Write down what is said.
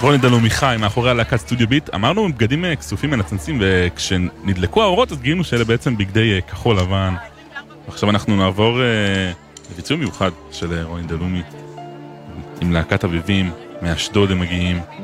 רוני דלומי חי מאחורי הלהקת סטודיו ביט. אמרנו בגדים כסופים מנצנצים, וכשנדלקו האורות אז גילינו שאלה בעצם בגדי כחול לבן. עכשיו אנחנו נעבור לביצוע מיוחד של רוני דלומי עם להקת אביבים, מאשדוד הם מגיעים.